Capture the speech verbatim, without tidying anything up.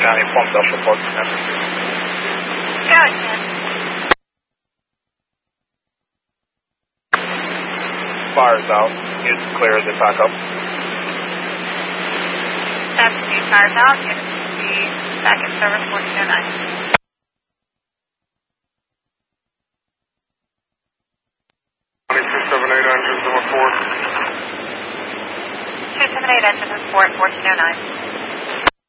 County, Plum Delta Plug. Got it. Fire's out. It's clear as they pack up. That's the fire's out. Unit to be back in service fourteen oh nine. two seven eight engines in report. two seven eight engine report fourteen oh nine.